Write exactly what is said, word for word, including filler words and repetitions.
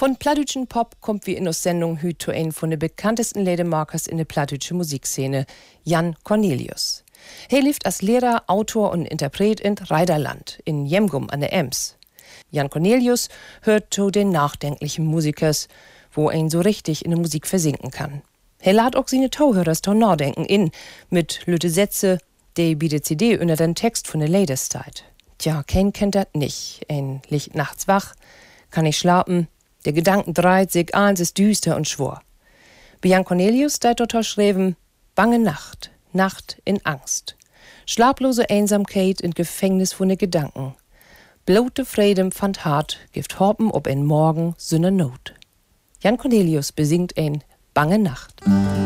Von plattdütschen Pop kommt wie in der Sendung hüt zu ein von den bekanntesten Ledemarkers in der plattdütsche Musikszene, Jan Cornelius. Er lebt als Lehrer, Autor und Interpret in Reiderland, in Jemgum an der Ems. Jan Cornelius hört zu den nachdenklichen Musikers, wo ein so richtig in der Musik versinken kann. Er lädt auch seine Tauhörers zu nachdenken in, mit lütte Sätze, die bei der C D unter den Text von der Latest-Zeit. Tja, kein kennt das nicht. Ein liegt nachts wach, kann nicht schlafen, der Gedanken dreht sich, eins ist düster und schwor. Bei Jan Cornelius steht dort schreiben, bange Nacht, Nacht in Angst. Schlaplose Einsamkeit in Gefängnis von den Gedanken. Blote Frieden fand hart, gift Hoppen ob ein Morgen Sünner Not. Jan Cornelius besingt ein bange Nacht.